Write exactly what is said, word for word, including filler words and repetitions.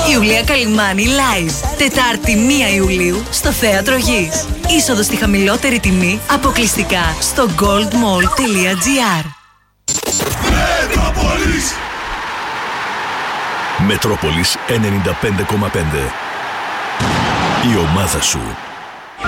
Ιουλία Καλυμάνη live. Τετάρτη πρώτη Ιουλίου στο Θέατρο Γης. Είσοδο στη χαμηλότερη τιμή αποκλειστικά στο goldmall τελεία gr. Μετρόπολης Μετρόπολης ενενήντα πέντε κόμμα πέντε. Η ομάδα σου.